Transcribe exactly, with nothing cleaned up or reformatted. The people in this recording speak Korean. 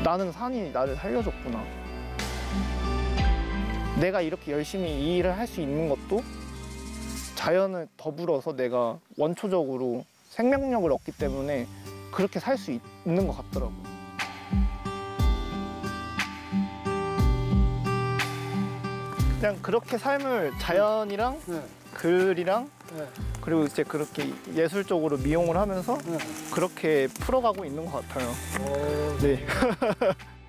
나는 산이 나를 살려줬구나. 내가 이렇게 열심히 이 일을 할 수 있는 것도 자연을 더불어서 내가 원초적으로 생명력을 얻기 때문에 그렇게 살 수 있는 것 같더라고. 그냥 그렇게 삶을 자연이랑 네. 글이랑 네. 그리고 이제 그렇게 예술적으로 미용을 하면서 네. 그렇게 풀어가고 있는 것 같아요. 오. 네.